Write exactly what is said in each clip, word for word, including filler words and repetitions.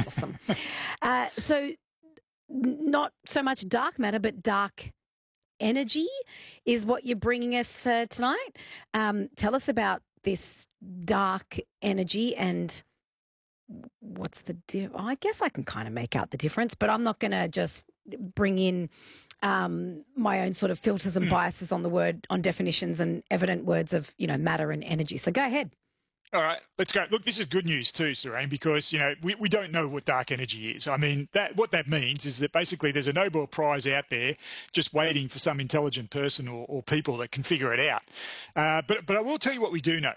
awesome. Uh, so not so much dark matter, but dark energy is what you're bringing us uh, tonight. Um, tell us about this dark energy and what's the di- I guess I can kind of make out the difference, but I'm not going to just bring in um, my own sort of filters and biases on the word, on definitions and evident words of, you know, matter and energy. So go ahead. All right, let's go. Look, this is good news too, Serene, because, you know, we, we don't know what dark energy is. I mean, that what that means is that basically there's a Nobel Prize out there just waiting for some intelligent person or, or people that can figure it out. Uh, but but I will tell you what we do know.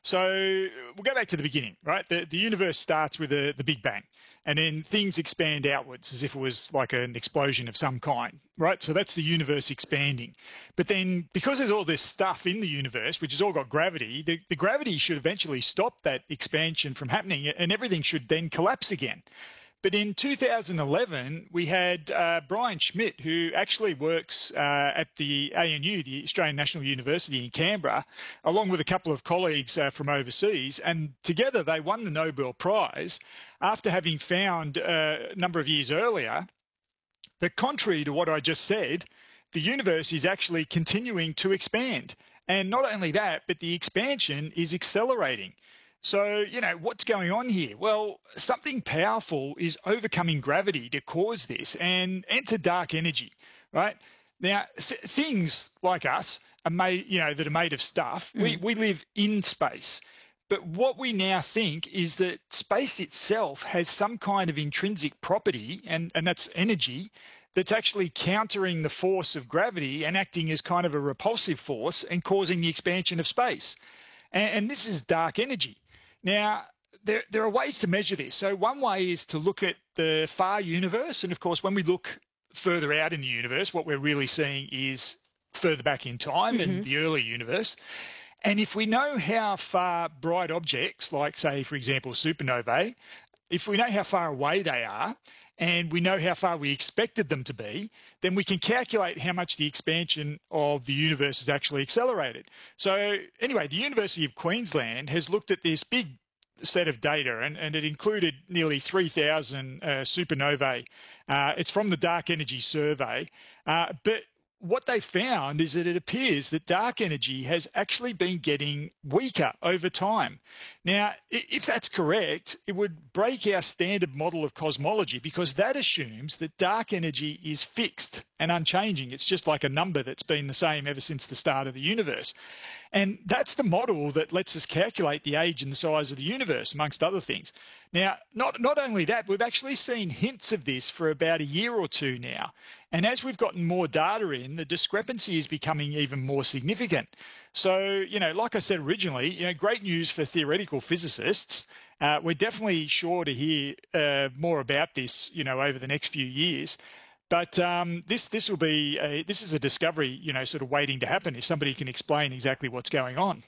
So we'll go back to the beginning, right? The, the universe starts with the, the Big Bang, and then things expand outwards as if it was like an explosion of some kind, right? So that's the universe expanding. But then because there's all this stuff in the universe, which has all got gravity, the, the gravity should eventually stop that expansion from happening, and everything should then collapse again. But in two thousand eleven, we had uh, Brian Schmidt, who actually works uh, at the A N U, the Australian National University in Canberra, along with a couple of colleagues uh, from overseas, and together they won the Nobel Prize after having found uh, a number of years earlier that, contrary to what I just said, the universe is actually continuing to expand. And not only that, but the expansion is accelerating. So, you know, what's going on here? Well, something powerful is overcoming gravity to cause this, and enter dark energy, right? Now, th things like us are made, you know, that are made of stuff. Mm. We, we live in space. But what we now think is that space itself has some kind of intrinsic property, and, and that's energy, that's actually countering the force of gravity and acting as kind of a repulsive force and causing the expansion of space. And, and this is dark energy. Now, there, there are ways to measure this. So one way is to look at the far universe. And of course, when we look further out in the universe, what we're really seeing is further back in time mm-hmm. in the early universe. And if we know how far bright objects, like, say, for example, supernovae, if we know how far away they are, and we know how far we expected them to be, then we can calculate how much the expansion of the universe has actually accelerated. So anyway, the University of Queensland has looked at this big set of data, and, and it included nearly three thousand uh, supernovae. Uh, it's from the Dark Energy Survey. Uh, but what they found is that it appears that dark energy has actually been getting weaker over time. Now, if that's correct, it would break our standard model of cosmology, because that assumes that dark energy is fixed and unchanging. It's just like a number that's been the same ever since the start of the universe. And that's the model that lets us calculate the age and the size of the universe, amongst other things. Now, not, not only that, we've actually seen hints of this for about a year or two now. And as we've gotten more data in, the discrepancy is becoming even more significant. So, you know, like I said originally, you know, great news for theoretical physicists. Uh, we're definitely sure to hear uh, more about this, you know, over the next few years. But um, this this will be a, this is a discovery, you know, sort of waiting to happen if somebody can explain exactly what's going on.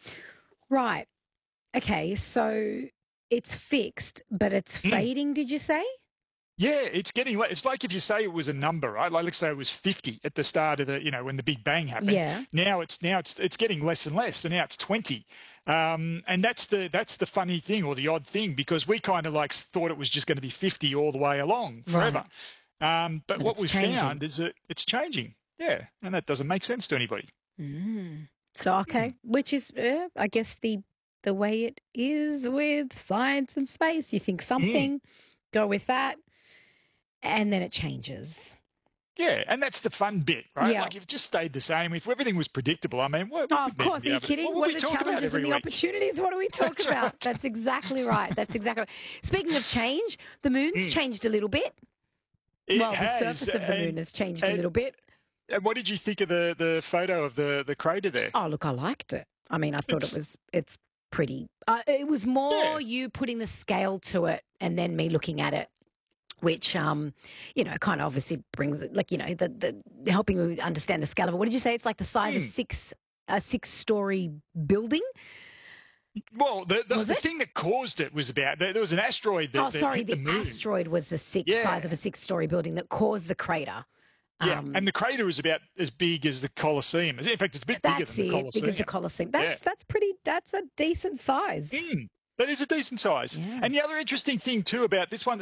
Right. Okay. So it's fixed, but it's fading. Mm. Did you say? Yeah, it's getting late. It's like if you say it was a number, right? Like let's say it was fifty at the start of the, you know, when the Big Bang happened. Yeah. Now it's now it's it's getting less and less. So now it's twenty, um, and that's the that's the funny thing or the odd thing, because we kind of like thought it was just going to be fifty all the way along forever. Right. Um, but, but what we've changing. found is that it's changing. Yeah, and that doesn't make sense to anybody. Mm. So okay, mm. which is uh, I guess the the way it is with science and space. You think something, mm. go with that. And then it changes. Yeah, and that's the fun bit, right? Yeah. Like if it just stayed the same, if everything was predictable, I mean, what, oh, of course, are you kidding? What, what are the challenges and the week? opportunities? What are we talking that's about? Right. That's exactly right. That's exactly right. Speaking of change, the moon's mm. changed a little bit. It well, has, the surface of the and, moon has changed and, a little bit. And what did you think of the, the photo of the, the crater there? Oh, look, I liked it. I mean, I thought it's, it was, it's pretty. Uh, it was more yeah. you putting the scale to it and then me looking at it, which, um, you know, kind of obviously brings, like, you know, the, the helping me understand the scale of it. What did you say? It's like the size mm. of six a six-story building? Well, the, the, the thing that caused it was about, there was an asteroid that, oh, sorry, that hit the, the moon. asteroid was the six, yeah. size of a six-story building that caused the crater. Yeah, um, and the crater is about as big as the Colosseum. In fact, it's a bit bigger than the Colosseum. That's it, big as the Colosseum. That's, yeah. that's pretty, that's a decent size. Mm, that is a decent size. Yeah. And the other interesting thing too about this one,